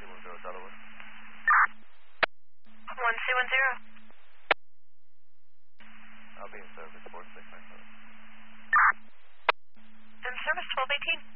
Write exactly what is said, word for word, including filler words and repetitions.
C one zero Delaware. one C one zero. I'll be in service, four six nine seven. In service, twelve eighteen.